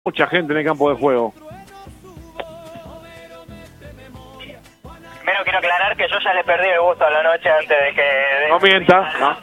Mucha gente en el campo de juego. Primero quiero aclarar que yo ya le perdí el gusto a la noche antes de que... No mienta, ¿no?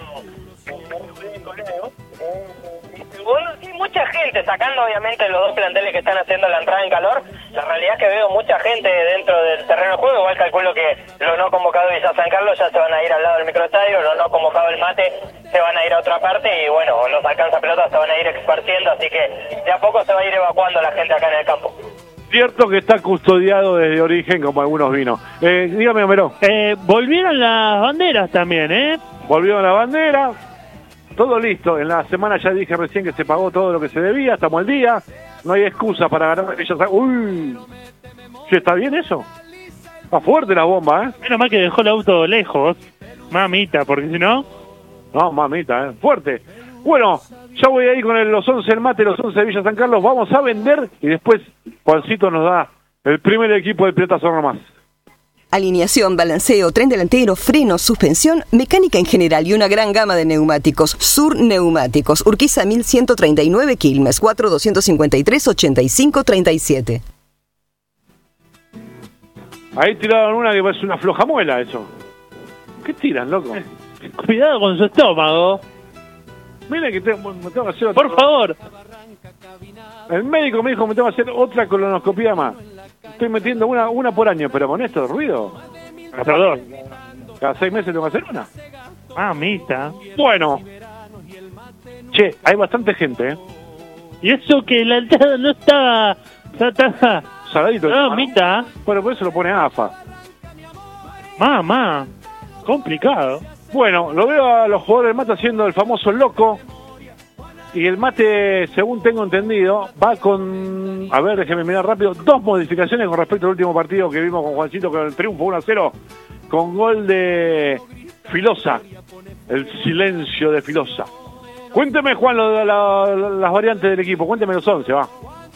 Bueno, sí, mucha gente, sacando obviamente los dos planteles que están haciendo la entrada en calor. La realidad es que veo mucha gente dentro del terreno de juego. Igual calculo que los no convocados de Villa San Carlos ya se van a ir al lado del microestadio. Los no convocados del Mate se van a ir a otra parte. Y bueno, los alcanza pelotas se van a ir esparciendo. Así que de a poco se va a ir evacuando la gente acá en el campo. Cierto que está custodiado desde origen como algunos vinos. Dígame, Homero. Volvieron las banderas también, ¿eh? Volvió la bandera. Todo listo. En la semana ya dije recién que se pagó todo lo que se debía. Estamos al día. No hay excusa para ganar. Uy. ¿Sí, está bien eso? Está fuerte la bomba, ¿eh? Menos mal que dejó el auto lejos. Mamita, porque si no... No, mamita, fuerte. Bueno, ya voy ahí con los 11 del Mate, los 11 de Villa San Carlos. Vamos a vender y después Juancito nos da el primer equipo del Pirata Zorro más. Alineación, balanceo, tren delantero, frenos, suspensión, mecánica en general y una gran gama de neumáticos. Sur Neumáticos, Urquiza 1139 Quilmes, 4253-8537. Ahí tiraron una que parece una flojamuela eso. ¿Qué tiran, loco? Cuidado con su estómago. Mira que me tengo que hacer Por favor. El médico me dijo que me tengo que hacer otra colonoscopia más. Estoy metiendo una por año, pero con esto de ruido. Hasta dos. Cada 6 meses tengo que hacer una. Mamita. Bueno. Che, hay bastante gente, ¿eh? Y eso que la entrada no estaba... Saladito. Mamita. Bueno, por eso lo pone AFA. Mamá. Complicado. Bueno, lo veo a los jugadores del Mate haciendo el famoso loco. Y el Mate, según tengo entendido, va con... A ver, déjeme mirar rápido. 2 modificaciones con respecto al último partido que vimos con Juancito, con el triunfo 1-0, con gol de Filosa. El silencio de Filosa. Cuénteme, Juan, lo de las variantes del equipo. Cuénteme los 11, va.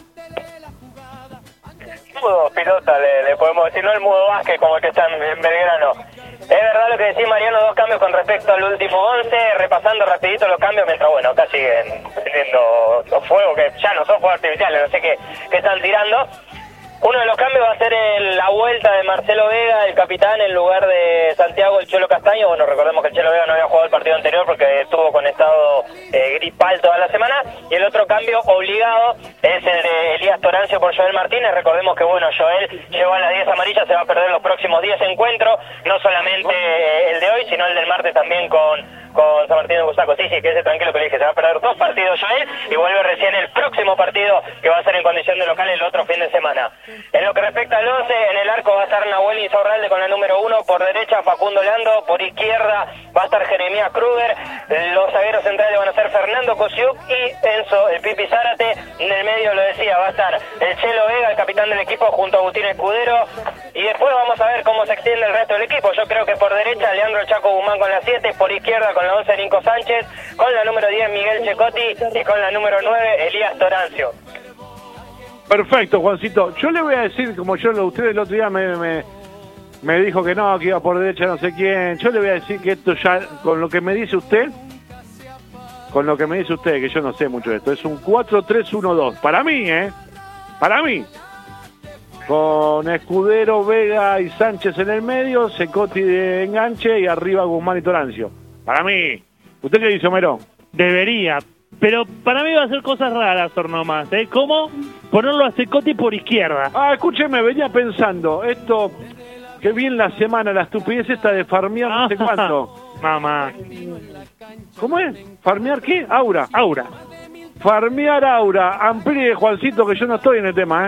Mudo pilota le podemos decir, no el mudo Vázquez como el que está en Belgrano. Es verdad lo que decís, Mariano, 2 cambios con respecto al último 11, repasando rapidito los cambios, mientras, bueno, acá siguen teniendo los fuegos, que ya no son fuegos artificiales, no sé qué están tirando. Uno de los cambios va a ser la vuelta de Marcelo Vega, el capitán, en lugar de Santiago el Cholo Castaño. Bueno, recordemos que el Cholo Vega no había jugado el partido anterior porque estuvo con estado gripal toda la semana. Y el otro cambio obligado es el de Elías Torancio por Joel Martínez. Recordemos que, bueno, Joel lleva las 10 amarillas, se va a perder los próximos 10 encuentros, no solamente el de hoy, sino el del martes también con San Martín de Busaco. Sí, quédese tranquilo que le dije, se va a perder 2 partidos Joel y vuelve recién el próximo partido que va a ser en condición de local el otro fin de semana. En lo que respecta al 11, en el arco va a estar Nahuel Insaurralde con la número 1, por derecha Facundo Leandro, por izquierda va a estar Jeremías Kruger, los zagueros centrales van a ser Fernando Kosiuk y Enzo el Pipi Zárate, en el medio, lo decía, va a estar el Chelo Vega, el capitán del equipo, junto a Agustín Escudero, y después vamos a ver cómo se extiende el resto del equipo. Yo creo que por derecha Leandro Chaco Guzmán con la 7, por izquierda con la 11 Nico Sánchez, con la número 10 Miguel Checotti y con la número 9 Elías Torancio. Perfecto, Juancito. Yo le voy a decir, como usted el otro día me dijo que no, que iba por derecha no sé quién. Yo le voy a decir que esto ya, con lo que me dice usted, que yo no sé mucho de esto, es un 4-3-1-2. Para mí, Para mí. Con Escudero, Vega y Sánchez en el medio, Cecotti de enganche y arriba Guzmán y Torancio. Para mí. ¿Usted qué dice, Homero? Debería. Pero para mí va a hacer cosas raras, nomás, ¿eh? ¿Cómo ponerlo a Cecotti por izquierda? Escúcheme, venía pensando, esto, que bien la semana, la estupidez esta de farmear no sé cuánto. Mamá. ¿Cómo es? ¿Farmear qué? Aura. Farmear Aura. Amplíe, Juancito, que yo no estoy en el tema,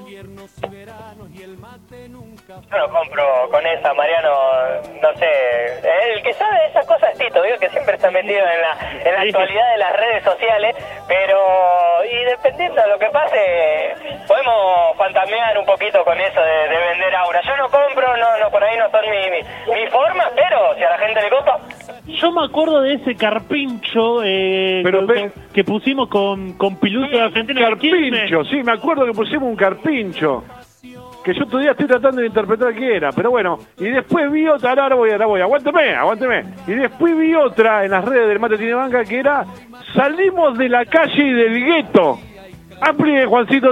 Yo no compro con esa, Mariano, no sé, el que sabe de esas cosas es Tito, digo que siempre está metido en la actualidad de las redes sociales, pero y dependiendo de lo que pase, podemos fantamear un poquito con eso de vender Aura. Yo no compro, no por ahí no son mi forma, pero si a la gente le copa. Yo me acuerdo de ese carpincho que pusimos con Piluso de Argentina. Carpincho, sí, me acuerdo que pusimos un carpincho. Que yo todavía estoy tratando de interpretar qué era, pero bueno, y después vi otra, ahora voy, aguánteme, y después vi otra en las redes del Mate Tiene Banca que era, salimos de la calle y del gueto. Amplíe, Juancito.